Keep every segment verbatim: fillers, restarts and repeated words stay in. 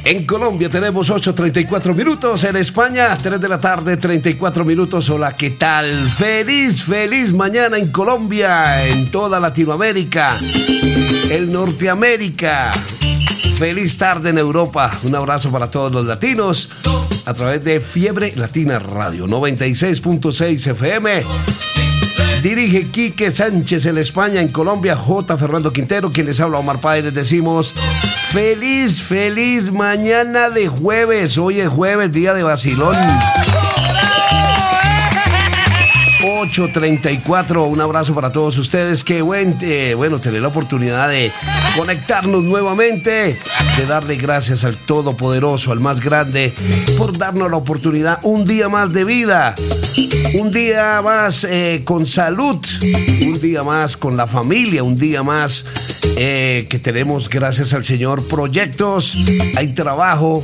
En Colombia tenemos ocho treinta y cuatro minutos, en España tres de la tarde treinta y cuatro minutos. Hola, ¿qué tal? Feliz, feliz mañana en Colombia, en toda Latinoamérica, en Norteamérica. Feliz tarde en Europa. Un abrazo para todos los latinos a través de Fiebre Latina Radio noventa y seis punto seis F M. Dirige Quique Sánchez en España, en Colombia J. Fernando Quintero, quien les habla Omar Páez. Les decimos feliz, feliz mañana de jueves. Hoy es jueves, día de vacilón. ocho treinta y cuatro, un abrazo para todos ustedes. Qué buen, eh, bueno, tener la oportunidad de conectarnos nuevamente, de darle gracias al Todopoderoso, al más grande, por darnos la oportunidad un día más de vida, un día más eh, con salud, un día más con la familia, un día más eh, que tenemos, gracias al Señor, proyectos, hay trabajo.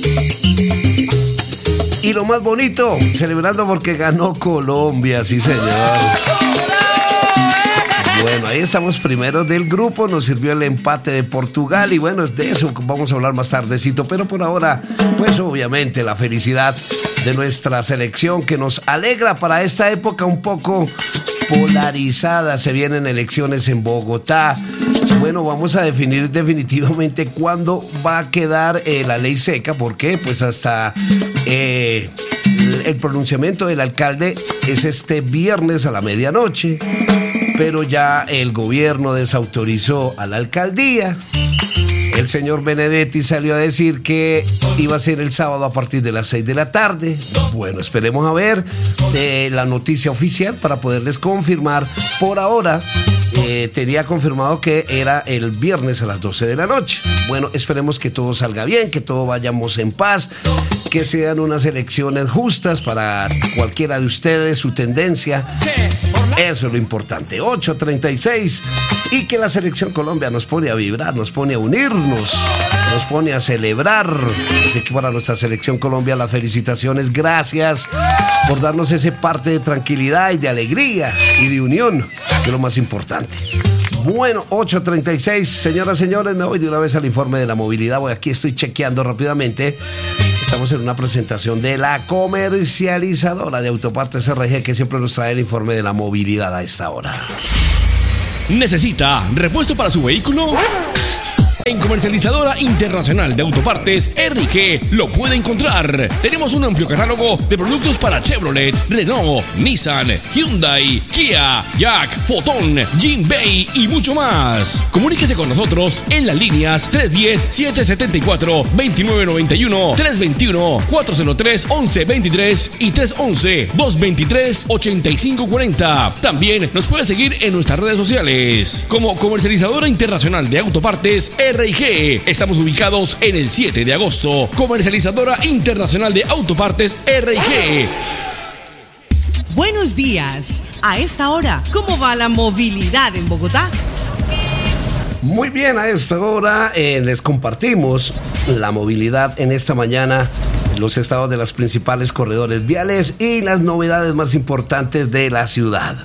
Y lo más bonito, celebrando porque ganó Colombia, sí señor. Bueno, ahí estamos primeros del grupo, nos sirvió el empate de Portugal y bueno, es de eso vamos a hablar más tardecito, pero por ahora, pues obviamente la felicidad de nuestra selección que nos alegra para esta época un poco polarizada. Se vienen elecciones en Bogotá. Bueno, vamos a definir definitivamente cuándo va a quedar eh, la ley seca. ¿Por qué? Pues hasta eh, el pronunciamiento del alcalde es este viernes a la medianoche, pero ya el gobierno desautorizó a la alcaldía. El señor Benedetti salió a decir que iba a ser el sábado a partir de las seis de la tarde. Bueno, esperemos a ver eh, la noticia oficial para poderles confirmar. Por ahora eh, tenía confirmado que era el viernes a las doce de la noche. Bueno, esperemos que todo salga bien, que todos vayamos en paz, que sean unas elecciones justas para cualquiera de ustedes, su tendencia. Eso es lo importante. ocho treinta y seis. Y que la selección Colombia nos pone a vibrar, nos pone a unirnos, nos pone a celebrar. Así que para nuestra selección Colombia, las felicitaciones. Gracias por darnos ese parte de tranquilidad y de alegría y de unión, que es lo más importante. Bueno, ocho treinta y seis, señoras y señores, me voy de una vez al informe de la movilidad. Voy aquí, estoy chequeando rápidamente. Estamos en una presentación de la comercializadora de Autopartes R G, que siempre nos trae el informe de la movilidad a esta hora. ¿Necesita repuesto para su vehículo? En Comercializadora Internacional de Autopartes R G lo puede encontrar. Tenemos un amplio catálogo de productos para Chevrolet, Renault, Nissan, Hyundai, Kia, Jack, Foton, Jinbei y mucho más. Comuníquese con nosotros en las líneas tres uno cero, siete siete cuatro, dos nueve nueve uno, tres dos uno, cuatro cero tres, once veintitrés y tres once, dos veintitrés, ochenta y cinco cuarenta. También nos puede seguir en nuestras redes sociales como Comercializadora Internacional de Autopartes R G. Estamos ubicados en el siete de agosto. Comercializadora Internacional de Autopartes R G. Buenos días. A esta hora, ¿cómo va la movilidad en Bogotá? Muy bien, a esta hora eh, les compartimos la movilidad en esta mañana, los estados de los principales corredores viales y las novedades más importantes de la ciudad.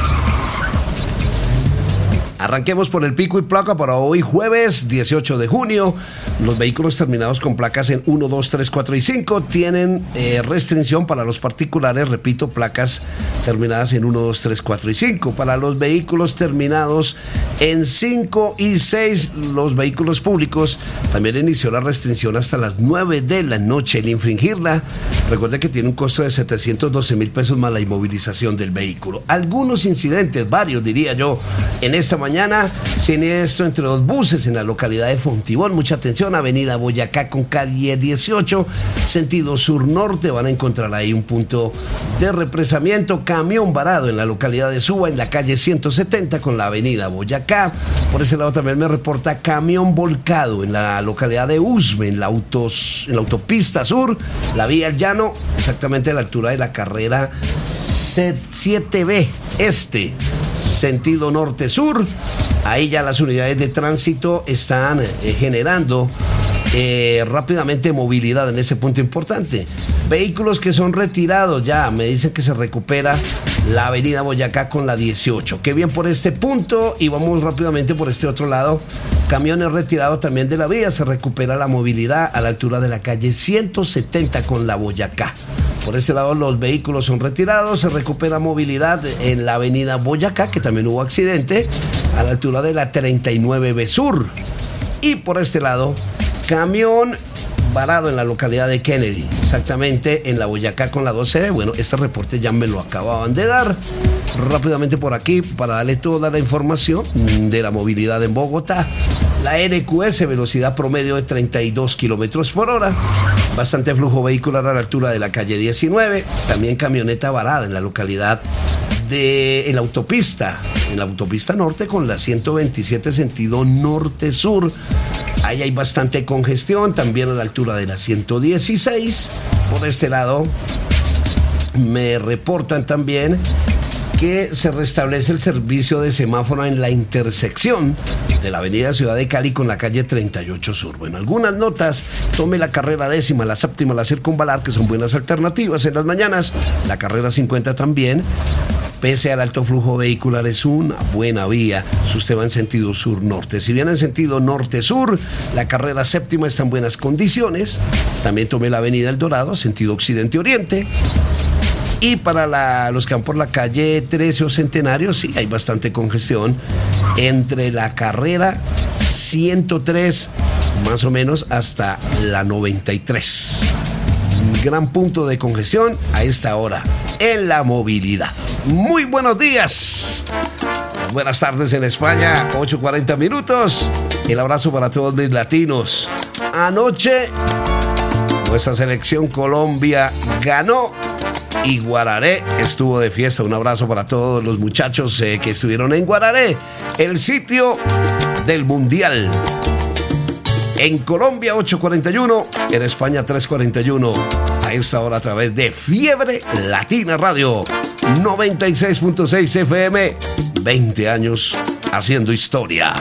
Arranquemos por el pico y placa para hoy jueves dieciocho de junio. Los vehículos terminados con placas en uno, dos, tres, cuatro y cinco tienen eh, restricción para los particulares, repito, placas terminadas en uno, dos, tres, cuatro y cinco. Para los vehículos terminados en cinco y seis, los vehículos públicos, también inició la restricción hasta las nueve de la noche. El infringirla, recuerde que tiene un costo de setecientos doce mil pesos más la inmovilización del vehículo. Algunos incidentes, varios diría yo, en esta mañana. Mañana, siniestro entre dos buses en la localidad de Fontibón. Mucha atención, avenida Boyacá con calle dieciocho, sentido sur-norte. Van a encontrar ahí un punto de represamiento. Camión varado en la localidad de Suba, en la calle ciento setenta con la avenida Boyacá. Por ese lado también me reporta camión volcado en la localidad de Usme, en la, autos, en la autopista sur, la vía El Llano, exactamente a la altura de la carrera siete B este, sentido norte-sur. Ahí ya las unidades de tránsito están eh, generando eh, rápidamente movilidad en ese punto importante. Vehículos que son retirados ya, me dicen que se recupera la avenida Boyacá con la dieciocho. Qué bien por este punto y vamos rápidamente por este otro lado. Camiones retirados también de la vía, se recupera la movilidad a la altura de la calle ciento setenta con la Boyacá. Por este lado los vehículos son retirados, se recupera movilidad en la avenida Boyacá, que también hubo accidente, a la altura de la treinta y nueve B Sur. Y por este lado, camión varado en la localidad de Kennedy, exactamente en la Boyacá con la doce B. Bueno, este reporte ya me lo acababan de dar. Rápidamente por aquí para darle toda la información de la movilidad en Bogotá. La N Q S, velocidad promedio de treinta y dos kilómetros por hora. Bastante flujo vehicular a la altura de la calle diecinueve. También camioneta varada en la localidad de en la autopista, en la autopista norte con la ciento veintisiete sentido norte-sur. Ahí hay bastante congestión, también a la altura de la ciento dieciséis. Por este lado me reportan también que se restablece el servicio de semáforo en la intersección de la avenida Ciudad de Cali con la calle treinta y ocho Sur. Bueno, algunas notas: tome la carrera décima, la séptima, la circunvalar, que son buenas alternativas en las mañanas. La carrera cincuenta también. Pese al alto flujo vehicular, es una buena vía si usted va en sentido sur-norte. Si viene en sentido norte-sur, la carrera séptima está en buenas condiciones. También tome la avenida El Dorado, sentido occidente-oriente. Y para la, los que van por la calle trece o Centenario, sí, hay bastante congestión entre la carrera ciento tres, más o menos, hasta la noventa y tres. Un gran punto de congestión a esta hora en la movilidad. Muy buenos días. Buenas tardes en España, ocho cuarenta minutos. El abrazo para todos mis latinos. Anoche, nuestra selección Colombia ganó y Guararé estuvo de fiesta. Un abrazo para todos los muchachos eh, que estuvieron en Guararé, el sitio del Mundial. En Colombia ocho cuarenta y uno, en España tres cuarenta y uno. A esta hora a través de Fiebre Latina Radio noventa y seis punto seis F M. veinte años haciendo historia.